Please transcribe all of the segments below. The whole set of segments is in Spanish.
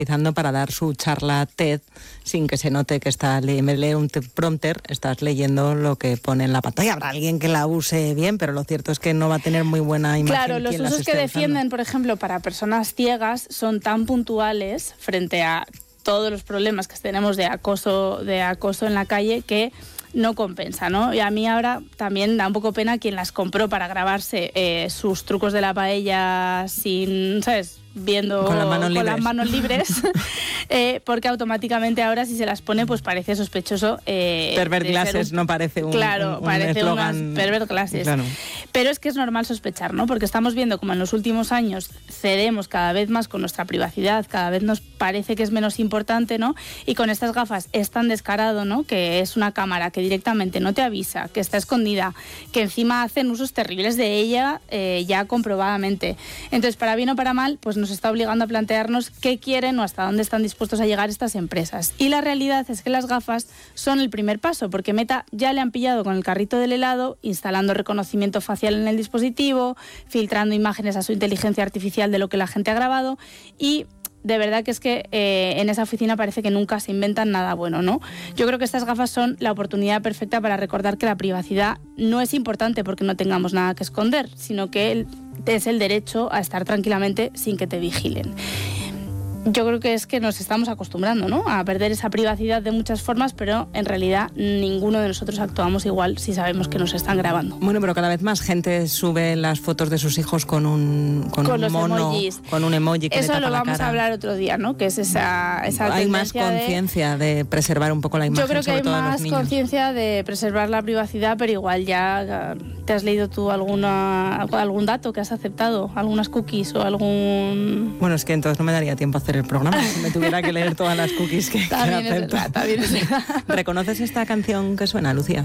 utilizando para dar su charla TED sin que se note que en vez de leer un prompter, estás leyendo lo que pone en la pantalla. Habrá alguien que la use bien, pero lo cierto es que no va a tener muy buena imagen. Claro, los usos que defienden, por ejemplo, para personas ciegas son tan puntuales frente a todos los problemas que tenemos de acoso en la calle que no compensa, ¿no? Y a mí ahora también da un poco pena quien las compró para grabarse sus trucos de la paella sin, ¿sabes?, viendo con las manos libres porque automáticamente ahora si se las pone pues parece sospechoso. Pervert Glasses no parece un parece eslogan. Unas Pervert Glasses. Claro. Pero es que es normal sospechar, ¿no? Porque estamos viendo como en los últimos años cedemos cada vez más con nuestra privacidad, cada vez nos parece que es menos importante, ¿no? Y con estas gafas es tan descarado, ¿no? Que es una cámara que directamente no te avisa, que está escondida, que encima hacen usos terribles de ella ya comprobadamente. Entonces, para bien o para mal, pues nos está obligando a plantearnos qué quieren o hasta dónde están dispuestos a llegar estas empresas. Y la realidad es que las gafas son el primer paso, porque Meta ya le han pillado con el carrito del helado, instalando reconocimiento facial en el dispositivo, filtrando imágenes a su inteligencia artificial de lo que la gente ha grabado y de verdad que es que en esa oficina parece que nunca se inventan nada bueno, ¿no? Yo creo que estas gafas son la oportunidad perfecta para recordar que la privacidad no es importante porque no tengamos nada que esconder, sino que es el derecho a estar tranquilamente sin que te vigilen. Yo creo que es que nos estamos acostumbrando, ¿no?, a perder esa privacidad de muchas formas, pero en realidad ninguno de nosotros actuamos igual si sabemos que nos están grabando. Bueno, pero cada vez más gente sube las fotos de sus hijos con un mono, emojis. Con un emoji que eso le tapa lo la vamos cara. a hablar otro día, ¿no? Que es esa hay más conciencia de preservar un poco la imagen. Yo creo que hay más conciencia de preservar la privacidad, pero igual ya te has leído tú algún dato que has aceptado, algunas cookies o algún... Bueno, es que entonces no me daría tiempo a hacer el programa si me tuviera que leer todas las cookies que también acepto. También es verdad. ¿Reconoces esta canción que suena, Lucía?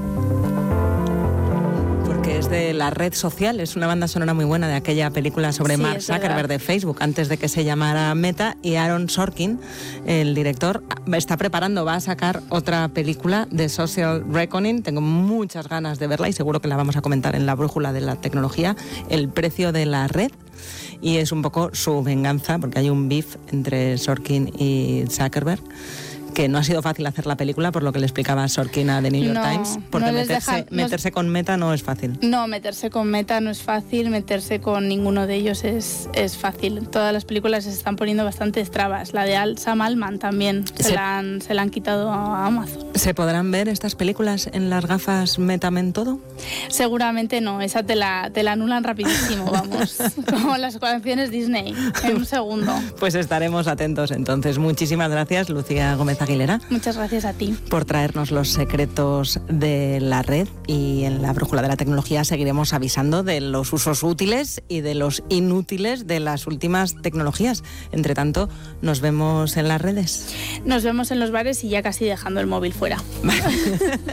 Porque es de La Red Social, es una banda sonora muy buena de aquella película sobre Mark Zuckerberg de Facebook, antes de que se llamara Meta, y Aaron Sorkin, el director, va a sacar otra película de Social Reckoning. Tengo muchas ganas de verla y seguro que la vamos a comentar en la brújula de la tecnología, El precio de la red. Y es un poco su venganza, porque hay un beef entre Sorkin y Zuckerberg, que no ha sido fácil hacer la película, por lo que le explicaba Sorkin a The New York Times, porque meterse con Meta no es fácil. No, meterse con Meta no es fácil, meterse con ninguno de ellos es fácil. Todas las películas se están poniendo bastantes trabas. La de Sam Altman también se la han quitado a Amazon. ¿Se podrán ver estas películas en las gafas Metamen todo? Seguramente no, esa te la anulan rapidísimo, vamos. Como las canciones Disney, en un segundo. Pues estaremos atentos entonces. Muchísimas gracias, Lucía Gómez Aguilera. Muchas gracias a ti. Por traernos los secretos de la red, y en la brújula de la tecnología seguiremos avisando de los usos útiles y de los inútiles de las últimas tecnologías. Entre tanto, nos vemos en las redes. Nos vemos en los bares y ya casi dejando el móvil fuera.